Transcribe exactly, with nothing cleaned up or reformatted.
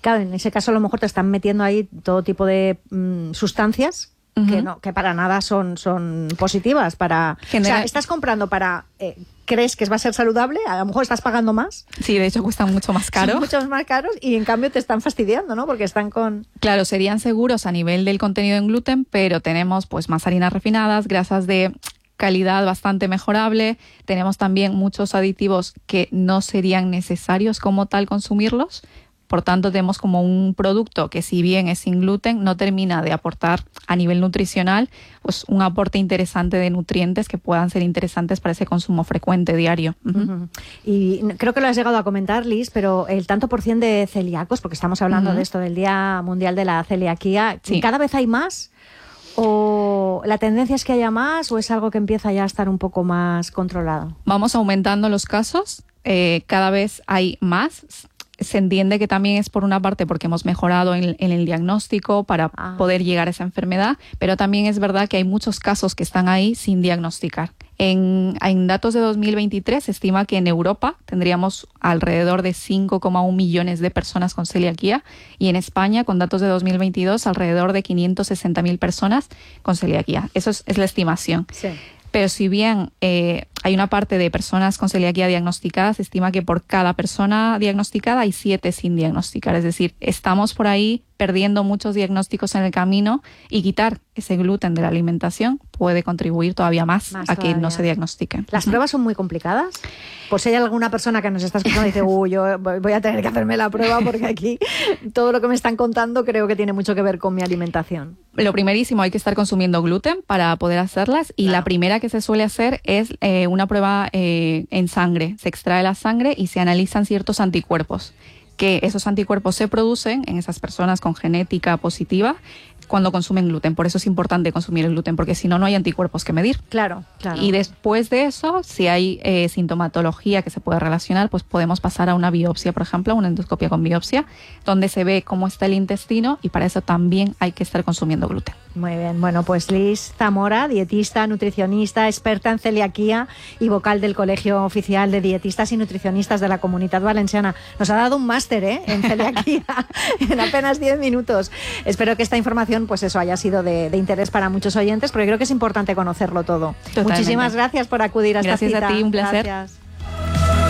Claro, en ese caso a lo mejor te están metiendo ahí todo tipo de mmm, sustancias uh-huh. que no que para nada son, son positivas. Para General... O sea, estás comprando para... Eh, ¿crees que va a ser saludable? A lo mejor estás pagando más. Sí, de hecho cuestan mucho más caro. Son muchos más caros y en cambio te están fastidiando, ¿no? Porque están con... Claro, serían seguros a nivel del contenido en gluten, pero tenemos pues más harinas refinadas, grasas de calidad bastante mejorable. Tenemos también muchos aditivos que no serían necesarios como tal consumirlos. Por tanto, tenemos como un producto que, si bien es sin gluten, no termina de aportar a nivel nutricional pues un aporte interesante de nutrientes que puedan ser interesantes para ese consumo frecuente diario. Uh-huh. Uh-huh. Y creo que lo has llegado a comentar, Liz, pero el tanto por cien de celíacos, porque estamos hablando uh-huh. de esto del Día Mundial de la Celiaquía, sí. ¿cada vez hay más? ¿O la tendencia es que haya más o es algo que empieza ya a estar un poco más controlado? Vamos aumentando los casos, eh, cada vez hay más. Se entiende que también es por una parte porque hemos mejorado en, en el diagnóstico para ah. poder llegar a esa enfermedad, pero también es verdad que hay muchos casos que están ahí sin diagnosticar. En, en datos de dos mil veintitrés se estima que en Europa tendríamos alrededor de cinco coma uno millones de personas con celiaquía y en España, con datos de dos mil veintidós, alrededor de quinientas sesenta mil personas con celiaquía. Eso es, es la estimación. Sí. Pero si bien eh, hay una parte de personas con celiaquía diagnosticadas, se estima que por cada persona diagnosticada hay siete sin diagnosticar. Es decir, estamos por ahí perdiendo muchos diagnósticos en el camino y quitar ese gluten de la alimentación puede contribuir todavía más, más a todavía. que no se diagnostiquen. ¿Las uh-huh. pruebas son muy complicadas? Pues si hay alguna persona que nos está escuchando y dice, uy, yo voy a tener que hacerme la prueba porque aquí todo lo que me están contando creo que tiene mucho que ver con mi alimentación. Lo primerísimo, hay que estar consumiendo gluten para poder hacerlas y claro. la primera que se suele hacer es eh, una prueba eh, en sangre. Se extrae la sangre y se analizan ciertos anticuerpos, que esos anticuerpos se producen en esas personas con genética positiva cuando consumen gluten. Por eso es importante consumir el gluten, porque si no, no hay anticuerpos que medir. Claro, claro. Y después de eso, si hay eh, sintomatología que se puede relacionar, pues podemos pasar a una biopsia, por ejemplo, una endoscopia con biopsia, donde se ve cómo está el intestino y para eso también hay que estar consumiendo gluten. Muy bien, bueno, pues Liz Zamora, dietista, nutricionista, experta en celiaquía y vocal del Colegio Oficial de Dietistas y Nutricionistas de la Comunitat Valenciana. Nos ha dado un máster ¿eh? en celiaquía en apenas diez minutos. Espero que esta información pues eso haya sido de, de interés para muchos oyentes, porque creo que es importante conocerlo todo. Totalmente. Muchísimas gracias por acudir a esta Gracias cita. Gracias a ti, un placer. Gracias.